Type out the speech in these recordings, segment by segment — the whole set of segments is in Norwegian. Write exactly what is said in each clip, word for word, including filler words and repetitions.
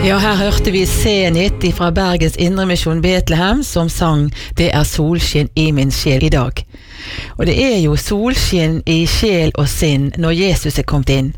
Ja, her hørte vi Zenit fra Bergens Indremisjon Betlehem som sang «Det er solskinn i min sjel i dag». Og det er jo solskinn i sjel og sinn når Jesus er kommet inn.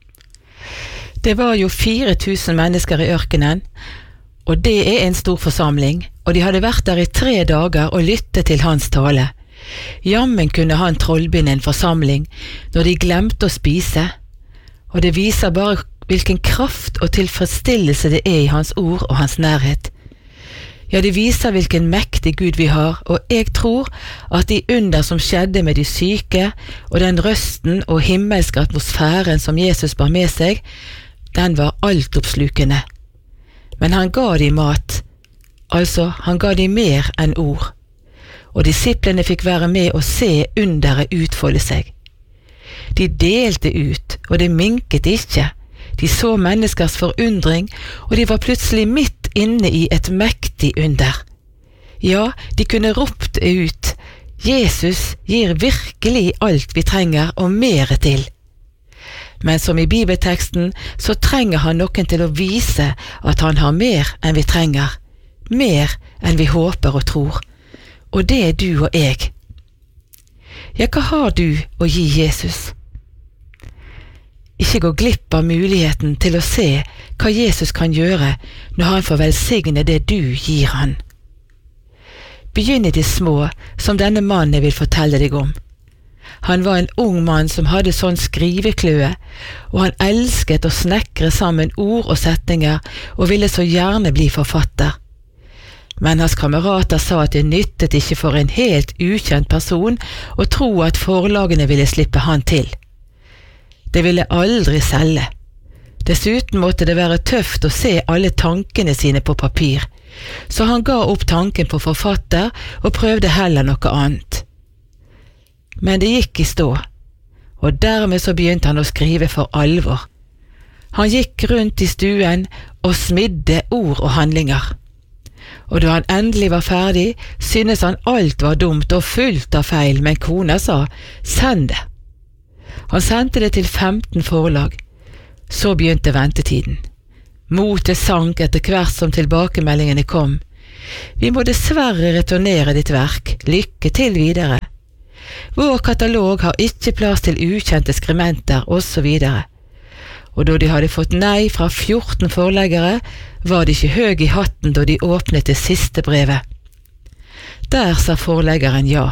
Det var jo fire tusen mennesker i ørkenen, og det er en stor forsamling, og de hadde vært der i tre dager og lyttet til hans tale. Jammen kunne han trollbinde en forsamling når de glemte å spise, og det viser bare hvilken kraft og tilfredsstillelse det er i hans ord og hans nærhet. Ja, det viser hvilken mektig Gud vi har, og jeg tror at de under som skjedde med de syke, og den røsten og himmelske atmosfæren som Jesus bar med seg, den var altoppslukende. Men han ga de mat, altså han ga de mer enn ord, og disiplene fikk være med og se underet utfolde seg. De delte ut, og det minket ikke. De så menneskers forundring, og de var plutselig midt inne i et mektig under. Ja, de kunne ropt ut, Jesus gir virkelig alt vi trenger og mere til. Men som i bibelteksten, så trenger han noen til å vise at han har mer enn vi trenger, mer enn vi håper og tror. Og det er du og jeg. Ja, hva har du å gi Jesus? Ikke gå glipp av muligheten til å se hva Jesus kan gjøre når han får velsigne det du gir han. Begynn i det små, som denne mannen jeg vil fortelle deg om. Han var en ung mann som hadde sånn skrivekløe, og han elsket å snekre sammen ord og setninger og ville så gjerne bli forfatter. Men hans kamerater sa at det nyttet ikke for en helt ukjent person å tro at forlagene ville slippe han til. Det ville aldri selge. Dessuten måtte det være tøft å se alle tankene sine på papir, så han ga opp tanken på forfatter og prøvde heller noe annet. Men det gikk i stå, og dermed så begynte han å skrive for alvor. Han gikk rundt i stuen og smidde ord og handlinger. Og da han endelig var ferdig, syntes han alt var dumt og fullt av feil, men kona sa, send det. Han sendte det til femten forlag. Så begynte ventetiden. Motet sank etter hvert som tilbakemeldingene kom. Vi må dessverre returnere ditt verk. Lykke til videre. Vår katalog har ikke plass til ukjente skribenter, og så videre. Og da de hadde fått nei fra fjorten forleggere, var de ikke høy i hatten da de åpnet det siste brevet. Der sa forleggeren ja.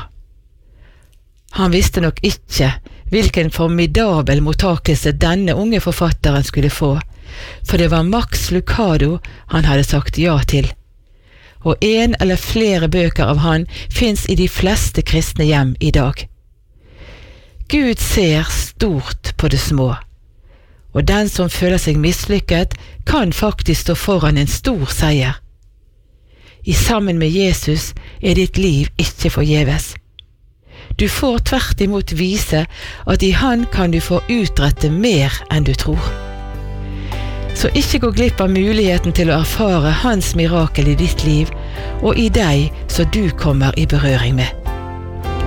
Han visste nok ikke hvilken formidabel mottakelse denne unge forfatteren skulle få, for det var Max Lucado han hadde sagt ja til. Og en eller flere bøker av han finnes i de fleste kristne hjem i dag. Gud ser stort på det små, og den som føler seg mislykket kan faktisk stå foran en stor seier. I sammen med Jesus er ditt liv ikke forgjeves. Du får tvert imot vise at i han kan du få utrette mer enn du tror. Så ikke gå glipp av muligheten til å erfare hans mirakel i ditt liv, og i deg så du kommer i berøring med.